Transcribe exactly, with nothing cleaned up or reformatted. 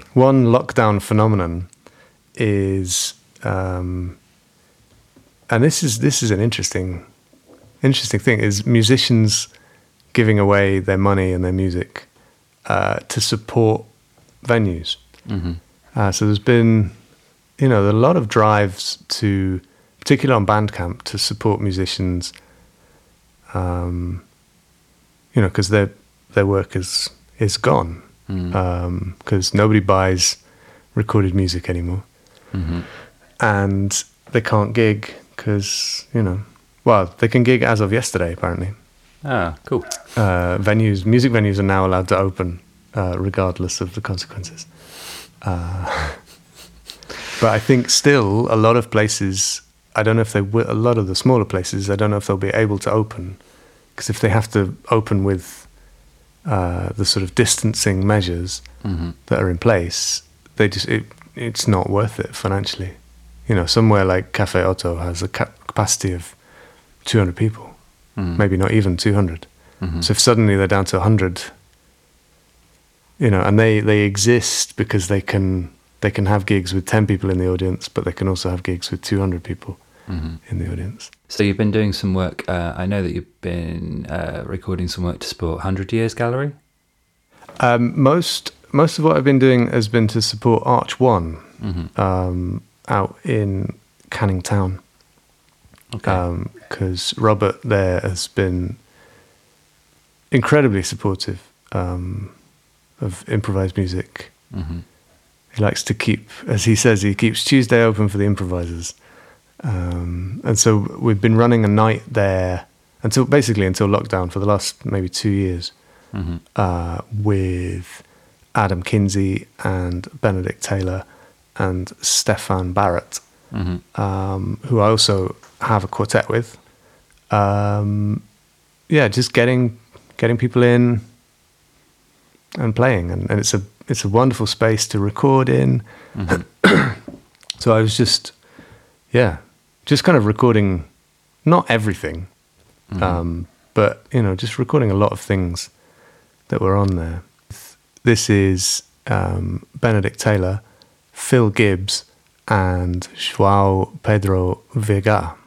one lockdown phenomenon is, um, and this is this is an interesting, interesting thing, is musicians giving away their money and their music uh, to support venues. Mm-hmm. Uh, so there's been, you know, a lot of drives to, particularly on Bandcamp, to support musicians. Um, you know, because their their work is is gone. Because mm. um, nobody buys recorded music anymore. Mm-hmm. And they can't gig because, you know, well, they can gig as of yesterday, apparently. Ah, cool. Uh, venues, music venues are now allowed to open uh, regardless of the consequences. Uh, but I think still a lot of places, I don't know if they will, a lot of the smaller places, I don't know if they'll be able to open. Because if they have to open with uh, the sort of distancing measures mm-hmm. that are in place, they just it, it's not worth it financially. You know, somewhere like Cafe Otto has a ca- capacity of two hundred people, mm-hmm. maybe not even two hundred. Mm-hmm. So if suddenly they're down to one hundred, you know, and they, they exist because they can they can have gigs with ten people in the audience, but they can also have gigs with two hundred people mm-hmm. in the audience. So you've been doing some work, uh, I know that you've been uh, recording some work to support one hundred Years Gallery? Um, most most of what I've been doing has been to support Arch One mm-hmm. um, out in Canning Town. Okay. Because um, Robert there has been incredibly supportive um, of improvised music. Mm-hmm. He likes to keep, as he says, he keeps Tuesday open for the improvisers. Um, and so we've been running a night there until basically until lockdown for the last maybe two years mm-hmm. uh, with Adam Kinsey and Benedict Taylor and Stefan Barrett, mm-hmm. um, who I also have a quartet with. Um, yeah, just getting getting people in and playing, and, and it's a it's a wonderful space to record in. Mm-hmm. So I was just yeah. Just kind of recording, not everything, mm-hmm. um, but, you know, just recording a lot of things that were on there. This is um, Benedict Taylor, Phil Gibbs, and João Pedro Vega.